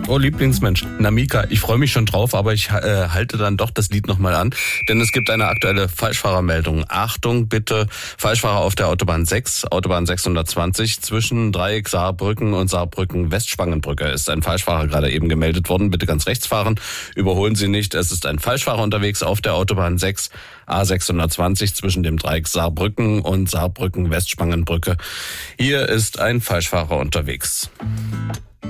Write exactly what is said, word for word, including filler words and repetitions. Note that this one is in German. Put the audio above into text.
Oh, Lieblingsmensch. Namika, ich freue mich schon drauf, aber ich äh, halte dann doch das Lied nochmal an, denn es gibt eine aktuelle Falschfahrermeldung. Achtung, bitte, Falschfahrer auf der Autobahn sechs, Autobahn sechshundertzwanzig, zwischen Dreieck Saarbrücken und Saarbrücken-Westspangenbrücke ist ein Falschfahrer gerade eben gemeldet worden. Bitte ganz rechts fahren, überholen Sie nicht. Es ist ein Falschfahrer unterwegs auf der Autobahn sechs, A sechshundertzwanzig, zwischen dem Dreieck Saarbrücken und Saarbrücken-Westspangenbrücke. Hier ist ein Falschfahrer unterwegs.